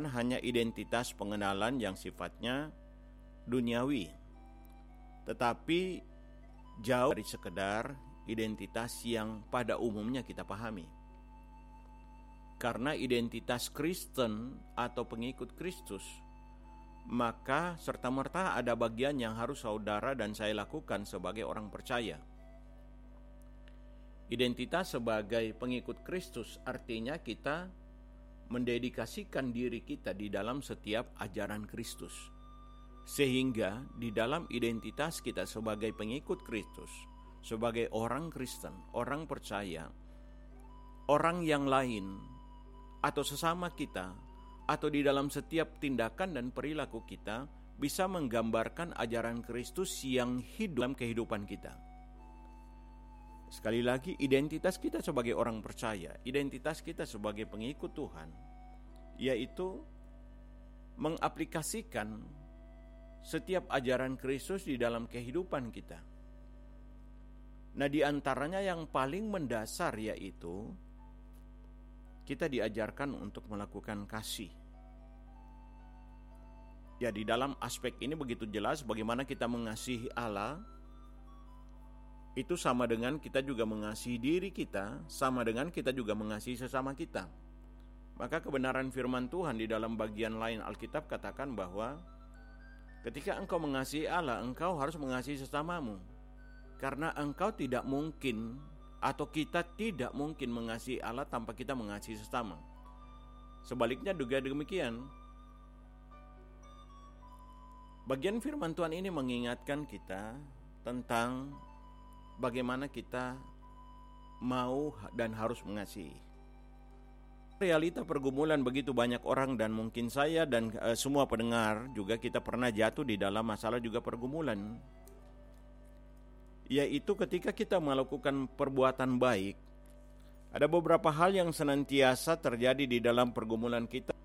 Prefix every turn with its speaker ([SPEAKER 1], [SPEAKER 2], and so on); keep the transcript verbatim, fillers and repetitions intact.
[SPEAKER 1] bukan hanya identitas pengenalan yang sifatnya duniawi, tetapi jauh dari sekedar identitas yang pada umumnya kita pahami. Karena identitas Kristen atau pengikut Kristus, maka serta-merta ada bagian yang harus saudara dan saya lakukan sebagai orang percaya. Identitas sebagai pengikut Kristus artinya kita mendedikasikan diri kita di dalam setiap ajaran Kristus. Sehingga di dalam identitas kita sebagai pengikut Kristus, sebagai orang Kristen, orang percaya, orang yang lain atau sesama kita, atau di dalam setiap tindakan dan perilaku kita bisa menggambarkan ajaran Kristus yang hidup dalam kehidupan kita. Sekali lagi, identitas kita sebagai orang percaya, identitas kita sebagai pengikut Tuhan, yaitu mengaplikasikan setiap ajaran Kristus di dalam kehidupan kita. Nah, di antaranya yang paling mendasar yaitu kita diajarkan untuk melakukan kasih. Ya, di dalam aspek ini begitu jelas bagaimana kita mengasihi Allah. Itu sama dengan kita juga mengasihi diri kita, sama dengan kita juga mengasihi sesama kita. Maka kebenaran firman Tuhan di dalam bagian lain Alkitab katakan bahwa ketika engkau mengasihi Allah, engkau harus mengasihi sesamamu. Karena engkau tidak mungkin atau kita tidak mungkin mengasihi Allah tanpa kita mengasihi sesama. Sebaliknya juga demikian. Bagian firman Tuhan ini mengingatkan kita tentang bagaimana kita mau dan harus mengasihi. Realita pergumulan begitu banyak orang dan mungkin saya dan e, semua pendengar juga kita pernah jatuh di dalam masalah juga pergumulan. Yaitu ketika kita melakukan perbuatan baik, ada beberapa hal yang senantiasa terjadi di dalam pergumulan kita.